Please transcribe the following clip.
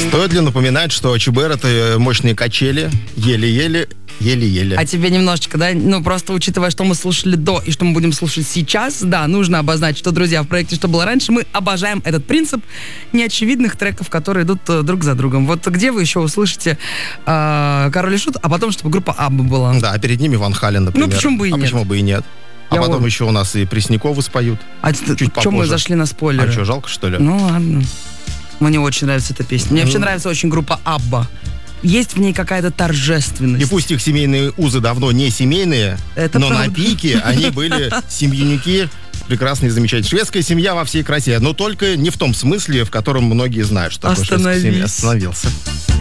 Стоит ли напоминать, что ЧБР — это мощные качели, еле-еле. А тебе немножечко, да, просто учитывая, что мы слушали до и что мы будем слушать сейчас, да, нужно обозначить, что, друзья, в проекте «Что было раньше» мы обожаем этот принцип неочевидных треков, которые идут друг за другом. Вот где вы еще услышите Король и Шут, а потом, чтобы группа Абба была. Да, а перед ними Ван Хален, например. Почему бы и нет? Почему бы и нет? Потом еще у нас и Пресняковы споют. Чуть попозже. Что мы зашли на спойлеры? А что, жалко, что ли? Ну, ладно. Мне очень нравится эта песня. Мне вообще нравится очень группа Абба. Есть в ней какая-то торжественность. И пусть их семейные узы давно не семейные, но правда. На пике они были семьяники, прекрасные и замечательные. Шведская семья во всей красе, но только не в том смысле, в котором многие знают, что такое шведская семья. Остановился.